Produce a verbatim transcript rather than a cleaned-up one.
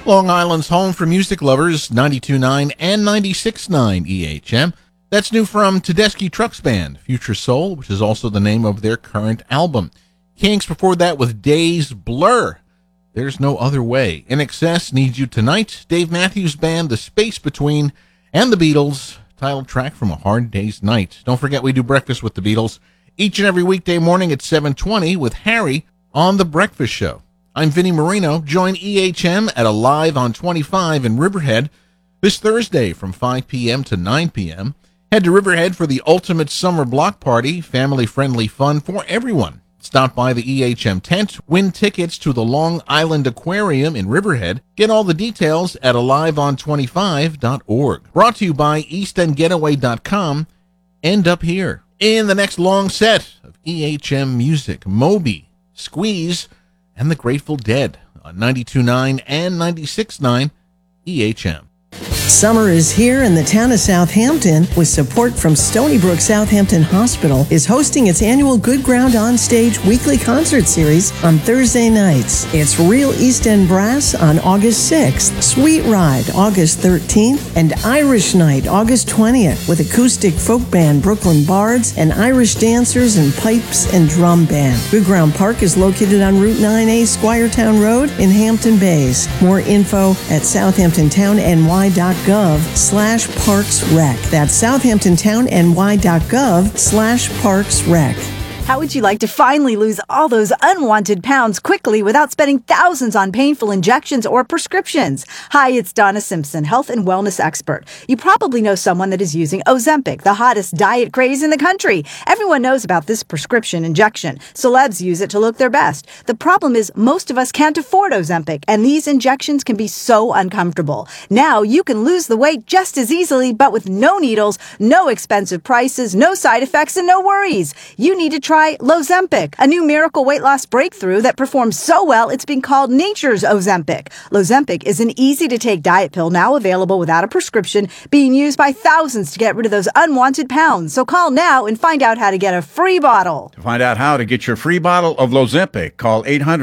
Long Island's home for music lovers, ninety-two point nine and ninety-six point nine E H M. That's new from Tedeschi Trucks Band, Future Soul, which is also the name of their current album. Kinks before that with Days Blur. There's No Other Way. In Excess, Need You Tonight. Dave Matthews Band, The Space Between. And the Beatles, title track from A Hard Day's Night. Don't forget we do Breakfast with the Beatles each and every weekday morning at seven twenty with Harry on The Breakfast Show. I'm Vinnie Marino. Join E H M at Alive on twenty-five in Riverhead this Thursday from five p.m. to nine p.m. Head to Riverhead for the ultimate summer block party, family-friendly fun for everyone. Stop by the E H M tent, win tickets to the Long Island Aquarium in Riverhead. Get all the details at alive on twenty-five dot org. Brought to you by east end getaway dot com. End up here. In the next long set of E H M music, Moby, Squeeze, and the Grateful Dead on ninety-two point nine and ninety-six point nine E H M. Summer is here, and the town of Southampton, with support from Stony Brook Southampton Hospital, is hosting its annual Good Ground On Stage weekly concert series on Thursday nights. It's Real East End Brass on August sixth, Sweet Ride August thirteenth, and Irish Night August twentieth, with acoustic folk band Brooklyn Bards and Irish dancers and pipes and drum band. Good Ground Park is located on Route nine A, Squiretown Road in Hampton Bays. More info at southampton town n y dot gov slash parks rec. That's southampton town n y dot gov slash parks rec. How would you like to finally lose all those unwanted pounds quickly without spending thousands on painful injections or prescriptions? Hi, it's Donna Simpson, health and wellness expert. You probably know someone that is using Ozempic, the hottest diet craze in the country. Everyone knows about this prescription injection. Celebs use it to look their best. The problem is most of us can't afford Ozempic, and these injections can be so uncomfortable. Now you can lose the weight just as easily, but with no needles, no expensive prices, no side effects, and no worries. You need to try Lozempic, a new miracle weight loss breakthrough that performs so well it's been called nature's Ozempic. Lozempic is an easy-to-take diet pill now available without a prescription, being used by thousands to get rid of those unwanted pounds. So call now and find out how to get a free bottle. To find out how to get your free bottle of Lozempic, call eight hundred